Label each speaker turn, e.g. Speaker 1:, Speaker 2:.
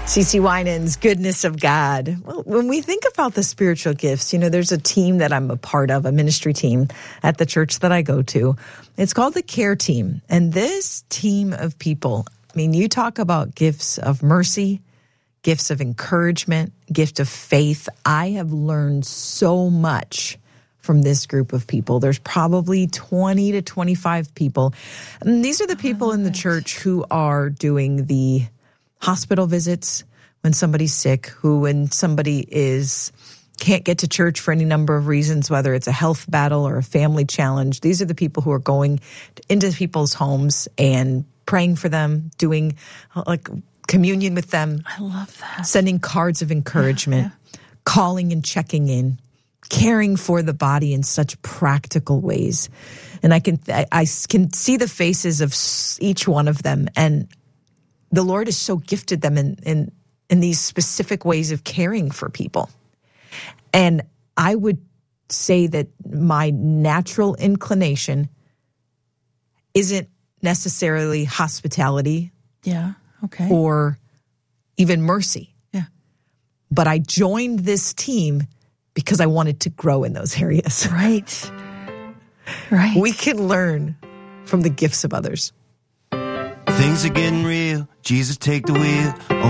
Speaker 1: CeCe Winans, Goodness of God. Well, when we think about the spiritual gifts, there's a team that I'm a part of, a ministry team at the church that I go to. It's called the Care Team. And this team of people, you talk about gifts of mercy, gifts of encouragement, gift of faith. I have learned so much from this group of people. There's probably 20 to 25 people. And these are the people in the church who are doing the hospital visits when somebody's sick, when somebody can't get to church for any number of reasons, whether it's a health battle or a family challenge. These are the people who are going into people's homes and praying for them, doing communion with them.
Speaker 2: I love that. Sending
Speaker 1: cards of encouragement, calling and checking in, caring for the body in such practical ways. And I can see the faces of each one of them, and the Lord has so gifted them in these specific ways of caring for people. And I would say that my natural inclination isn't necessarily hospitality.
Speaker 2: Yeah, okay.
Speaker 1: Or even mercy.
Speaker 2: Yeah.
Speaker 1: But I joined this team because I wanted to grow in those areas.
Speaker 2: Right.
Speaker 1: We can learn from the gifts of others.
Speaker 3: Things are getting real. Jesus, take the wheel.